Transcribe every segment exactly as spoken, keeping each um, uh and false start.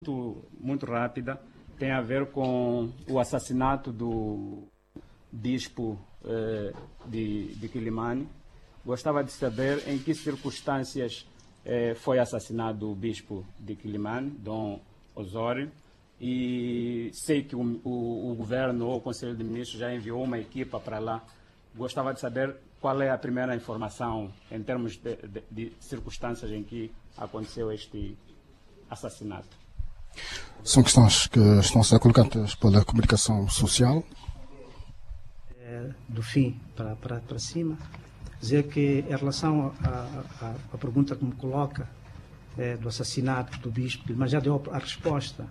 muito, muito rápida, tem a ver com o assassinato do bispo eh, de, de Quilimane. Gostaria de saber em que circunstâncias eh, foi assassinado o bispo de Quilimane, Dom Osório, e sei que o, o, o governo ou o Conselho de Ministros já enviou uma equipa para lá. Gostaria de saber qual é a primeira informação em termos de, de, de circunstâncias em que aconteceu este assassinato. São questões que estão a ser colocadas pela comunicação social. É, do fim para, para, para cima, dizer que em relação à pergunta que me coloca é, do assassinato do bispo, mas já deu a resposta.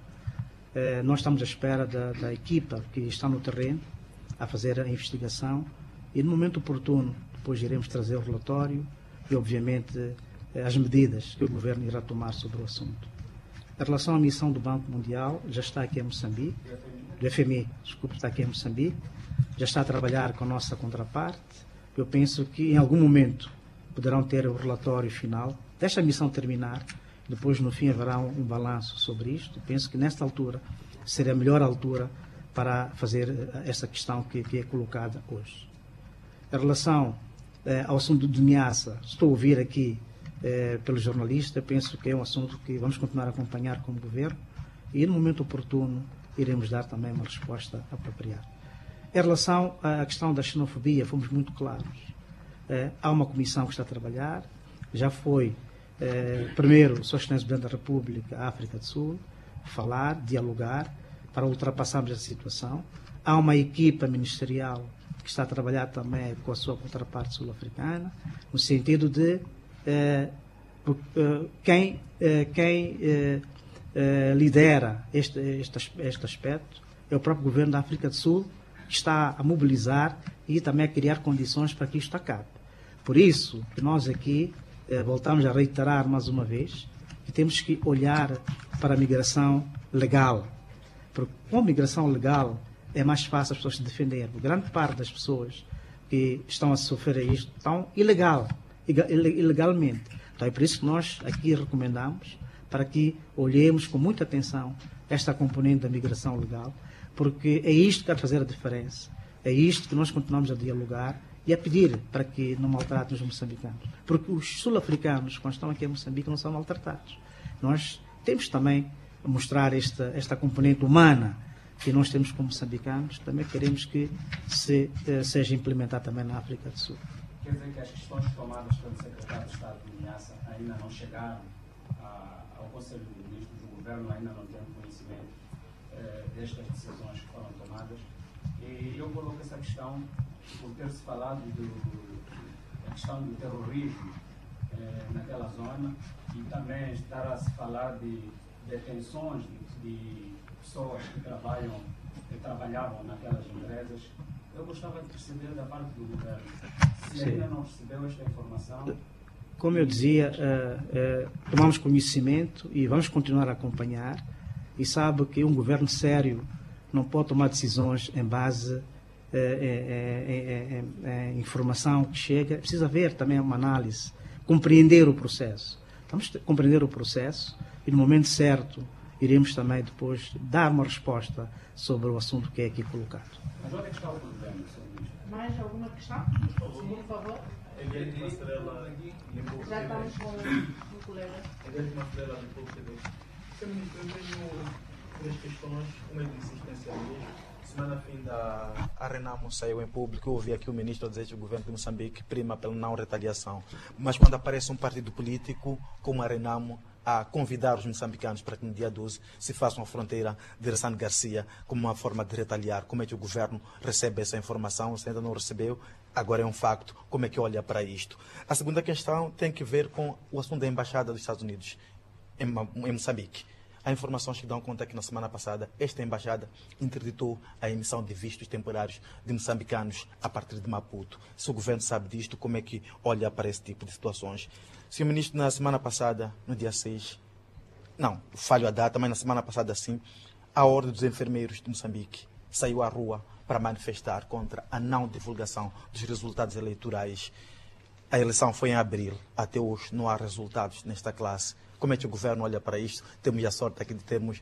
É, nós estamos à espera da, da equipa que está no terreno a fazer a investigação e no momento oportuno depois iremos trazer o relatório e obviamente as medidas que o governo irá tomar sobre o assunto. Em relação à missão do Banco Mundial, já está aqui em Moçambique, do F M I, desculpe, está aqui em Moçambique, já está a trabalhar com a nossa contraparte. Eu penso que em algum momento poderão ter o relatório final. Deixa a missão terminar, depois no fim haverá um, um balanço sobre isto. Penso que nesta altura seria a melhor altura para fazer essa questão que, que é colocada hoje. Em relação eh, ao assunto de Niassa, estou a ouvir aqui eh, pelo jornalista, penso que é um assunto que vamos continuar a acompanhar como governo e no momento oportuno iremos dar também uma resposta apropriada. Em relação à questão da xenofobia, fomos muito claros. Eh, há uma comissão que está a trabalhar, já foi eh, primeiro o Sr. Presidente da República, a África do Sul, falar, dialogar, para ultrapassarmos essa situação. Há uma equipa ministerial que está a trabalhar também com a sua contraparte sul-africana, no sentido de eh, eh, quem, eh, quem eh, eh, lidera este, este, este aspecto é o próprio governo da África do Sul, que está a mobilizar e também a criar condições para que isto acabe. Por isso que nós aqui eh, voltamos a reiterar mais uma vez que temos que olhar para a migração legal, porque com a migração legal é mais fácil as pessoas se defenderem. Grande parte das pessoas que estão a sofrer isto estão ilegal, ilegalmente. Então é por isso que nós aqui recomendamos para que olhemos com muita atenção esta componente da migração legal, porque é isto que vai fazer a diferença. É isto que nós continuamos a dialogar e a pedir para que não maltratem os moçambicanos. Porque os sul-africanos, quando estão aqui em Moçambique, não são maltratados. Nós temos também a mostrar esta, esta componente humana que nós temos como moçambicanos, também queremos que se, eh, seja implementada também na África do Sul. Quer dizer que as questões tomadas pelo secretário de Estado de Niassa ainda não chegaram a, ao Conselho de Ministros, o governo ainda não tem conhecimento eh, destas decisões que foram tomadas. E eu coloco essa questão por ter-se falado do, da questão do terrorismo eh, naquela zona e também estar a se falar de detenções de, de pessoas que trabalham, que trabalhavam naquelas empresas. Eu gostava de perceber da parte do governo se Sim. ainda não recebeu esta informação. Como eu dizia, uh, uh, tomamos conhecimento e vamos continuar a acompanhar, e sabe que um governo sério não pode tomar decisões em base a uh, uh, uh, uh, informação que chega. Precisa haver também uma análise, compreender o processo. Vamos compreender o processo e no momento certo iremos também depois dar uma resposta sobre o assunto que é aqui colocado. Mas onde é que está o problema, senhor Ministro? Mais alguma questão? Por favor. Já estamos com o colega. Senhor Ministro, eu tenho três questões. Uma é de insistencialismo. Semana fim da a Renamo saiu em público, eu ouvi aqui o ministro dizer que o governo de Moçambique prima pela não retaliação. Mas quando aparece um partido político como a Renamo a convidar os moçambicanos para que no dia doze se façam a fronteira de Ressane Garcia como uma forma de retaliar, como é que o governo recebe essa informação? Se ainda não recebeu, agora é um facto. Como é que olha para isto? A segunda questão tem que ver com o assunto da Embaixada dos Estados Unidos em, em Moçambique. Há informações que dão conta que na semana passada esta embaixada interditou a emissão de vistos temporários de moçambicanos a partir de Maputo. Se o governo sabe disto, como é que olha para esse tipo de situações? Senhor Ministro, na semana passada, no dia seis, não, falho a data, mas na semana passada sim, a Ordem dos Enfermeiros de Moçambique saiu à rua para manifestar contra a não divulgação dos resultados eleitorais. A eleição foi em abril, até hoje não há resultados nesta classe. Como é que o governo olha para isto? Temos a sorte aqui de termos